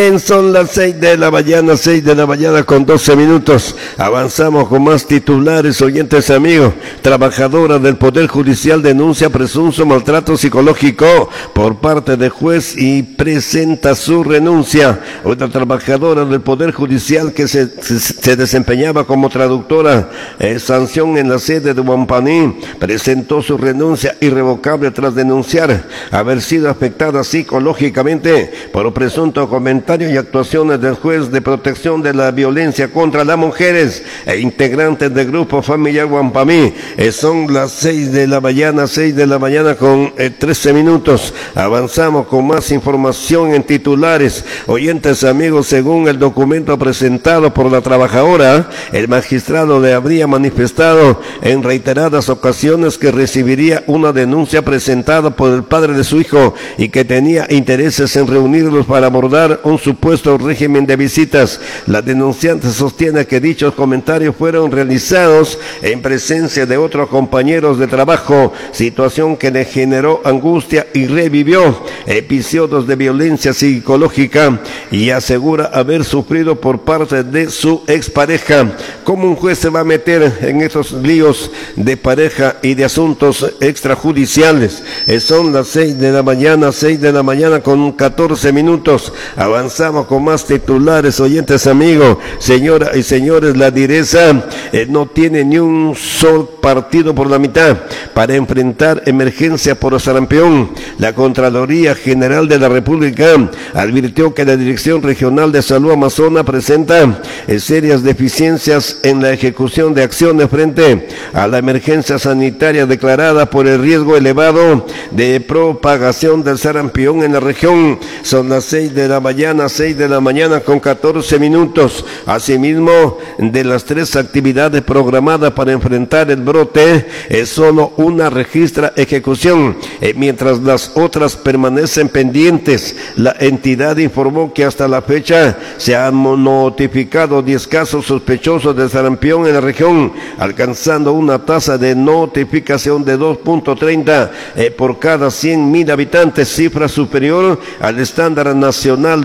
Son las 6 de la mañana, 6 de la mañana con 12 minutos. Avanzamos con más titulares, oyentes amigos. Trabajadora del Poder Judicial denuncia presunto maltrato psicológico por parte de juez y presenta su renuncia. Otra trabajadora del Poder Judicial que se desempeñaba como traductora sanción en la sede de Huampaní presentó su renuncia irrevocable tras denunciar haber sido afectada psicológicamente por presunto comentario y actuaciones del juez de protección de la violencia contra las mujeres e integrantes del grupo familiar Huampamí. Son las 6 de la mañana, 6 de la mañana con 13 minutos. Avanzamos con más información en titulares. Oyentes amigos, según el documento presentado por la trabajadora, el magistrado le habría manifestado en reiteradas ocasiones que recibiría una denuncia presentada por el padre de su hijo y que tenía intereses en reunirlos para abordar un supuesto régimen de visitas. La denunciante sostiene que dichos comentarios fueron realizados en presencia de otros compañeros de trabajo, situación que le generó angustia y revivió episodios de violencia psicológica y asegura haber sufrido por parte de su expareja. ¿Cómo un juez se va a meter en esos líos de pareja y de asuntos extrajudiciales? Son las 6 de la mañana, 6 de la mañana con 14 minutos. Avanzamos con más titulares, oyentes amigos. Señoras y señores, la direza no tiene ni un solo partido por la mitad para enfrentar emergencia por sarampión. La Contraloría General de la República advirtió que la Dirección Regional de Salud Amazonas presenta serias deficiencias en la ejecución de acciones frente a la emergencia sanitaria declarada por el riesgo elevado de propagación del sarampión en la región. Son las 6 de la mañana, 6 de la mañana con 14 minutos. Asimismo, de las 3 actividades programadas para enfrentar el brote, solo una registra ejecución, mientras las otras permanecen pendientes. La entidad informó que hasta la fecha se han notificado 10 casos sospechosos de sarampión en la región, alcanzando una tasa de notificación de 2.30 por cada 100.000 habitantes, cifra superior al estándar nacional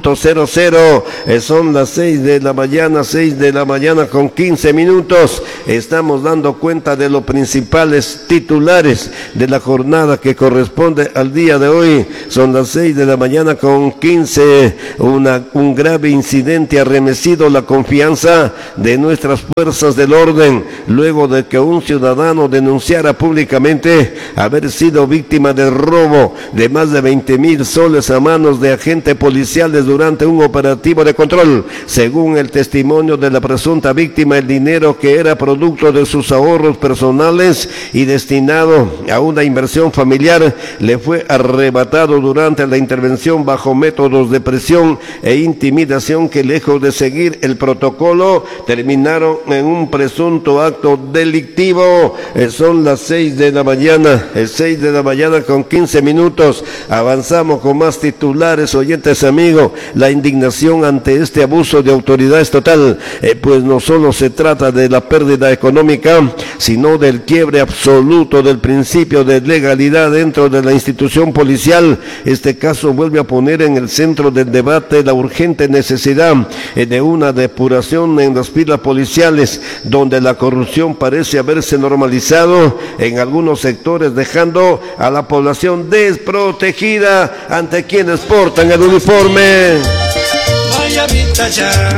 2.00. Son las 6 de la mañana, 6 de la mañana con 15 minutos. Estamos dando cuenta de los principales titulares de la jornada que corresponde al día de hoy. Son las 6 de la mañana con 15. Un grave incidente ha remecido la confianza de nuestras fuerzas del orden, luego de que un ciudadano denunciara públicamente haber sido víctima del robo de más de 20,000 soles a manos de agentes policiales durante un operativo de control. Según el testimonio de la presunta víctima, el dinero que era producto de sus ahorros personales y destinado a una inversión familiar le fue arrebatado durante la intervención bajo métodos de presión e intimidación que, lejos de seguir el protocolo, terminaron en un presunto acto delictivo. Son las 6 de la mañana, 6 de la mañana con 15 minutos. Avanzamos con más titulares, oyentes amigos. La indignación ante este abuso de autoridad es total, pues no solo se trata de la pérdida económica, sino del quiebre absoluto del principio de legalidad dentro de la institución policial. Este caso vuelve a poner en el centro del debate la urgente necesidad de una depuración en las filas policiales, donde la corrupción parece haberse normalizado en algunos sectores, dejando a la población desprotegida ante quienes portan el uniforme. Vaya vista ya,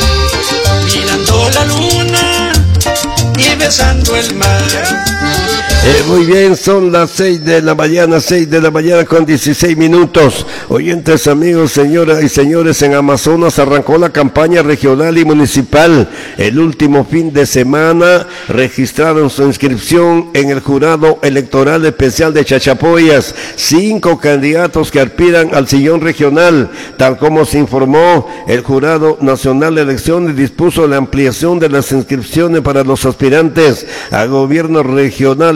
mirando la luna y besando el mar. Muy bien, son las 6 de la mañana, 6 de la mañana con 16 minutos. Oyentes amigos, señoras y señores, en Amazonas arrancó la campaña regional y municipal. El último fin de semana registraron su inscripción en el Jurado Electoral Especial de Chachapoyas 5 candidatos que aspiran al sillón regional. Tal como se informó, el Jurado Nacional de Elecciones dispuso la ampliación de las inscripciones para los aspirantes a gobiernos regionales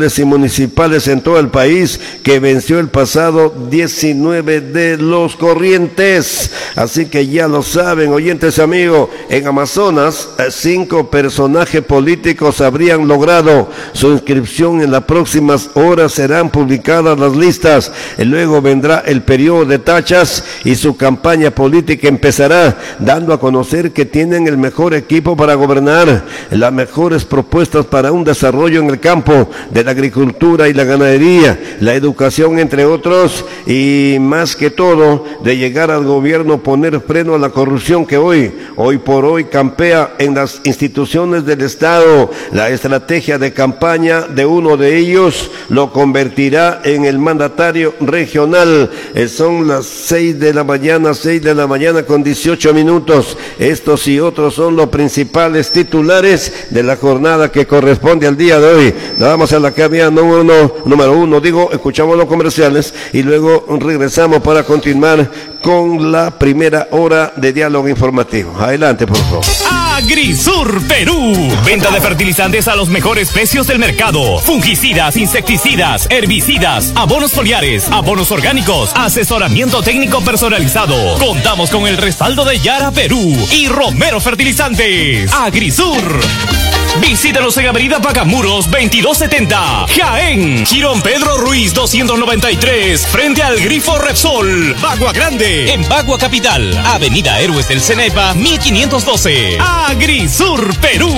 regionales y municipales en todo el país, que venció el pasado 19 de los Corrientes. Así que ya lo saben, oyentes amigos, en Amazonas 5 personajes políticos habrían logrado su inscripción. En las próximas horas serán publicadas las listas. Luego vendrá el periodo de tachas y su campaña política empezará, dando a conocer que tienen el mejor equipo para gobernar, las mejores propuestas para un desarrollo en el campo de la agricultura y la ganadería, la educación, entre otros, y más que todo, de llegar al gobierno, poner freno a la corrupción que hoy por hoy campea en las instituciones del Estado. La estrategia de campaña de uno de ellos lo convertirá en el mandatario regional. Son las 6 de la mañana con 18 minutos. Estos y otros son los principales titulares de la jornada que corresponde al día de hoy. Vamos a la cabina número uno, escuchamos los comerciales y luego regresamos para continuar con la primera hora de diálogo informativo. Adelante, por favor. Agrisur Perú. Venta de fertilizantes a los mejores precios del mercado. Fungicidas, insecticidas, herbicidas, abonos foliares, abonos orgánicos, asesoramiento técnico personalizado. Contamos con el respaldo de Yara Perú y Romero Fertilizantes. Agrisur. Visítanos en Avenida Pacamuros 2270, Jaén. Girón Pedro Ruiz 293, frente al Grifo Repsol, Bagua Grande. En Bagua Capital, Avenida Héroes del Cenepa 1512. Agrisur Perú.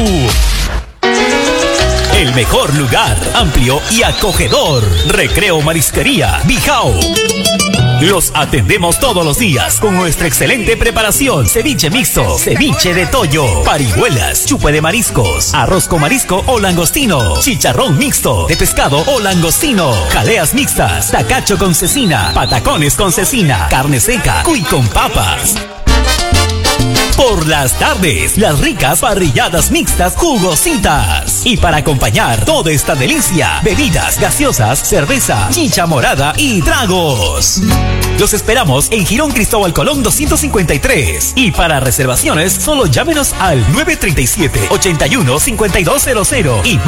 El mejor lugar, amplio y acogedor. Recreo Marisquería Bijao. Los atendemos todos los días con nuestra excelente preparación. Ceviche mixto, ceviche de toyo, parihuelas, chupe de mariscos, arroz con marisco o langostino, chicharrón mixto de pescado o langostino, jaleas mixtas, tacacho con cecina, patacones con cecina, carne seca, cuy con papas. Por las tardes, las ricas parrilladas mixtas jugositas. Y para acompañar toda esta delicia, bebidas gaseosas, cerveza, chicha morada y tragos. Los esperamos en Girón Cristóbal Colón 253. Y para reservaciones, solo llámenos al 937-81-5200 y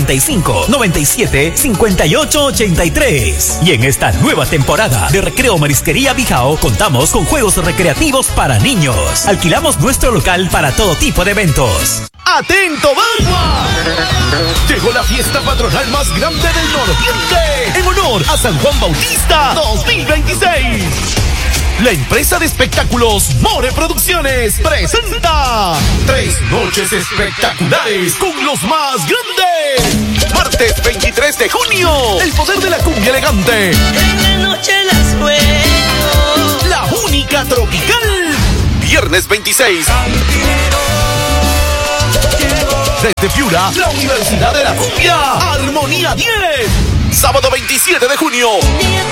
945-97-5883. Y en esta nueva temporada de Recreo Marisquería Bijao, contamos con juegos recreativos para niños. Alquilamos nuestro local para todo tipo de eventos. ¡Atento, Bagua! Llegó la fiesta patronal más grande del nororiente en honor a San Juan Bautista 2026. La empresa de espectáculos More Producciones presenta 3 noches espectaculares con los más grandes. Martes 23 de junio, el poder de la cumbia elegante. En la noche las sueño. La única tropical. Viernes 26. Desde Piura, la Universidad de la Cumbia, Armonía 10. Sábado 27 de junio.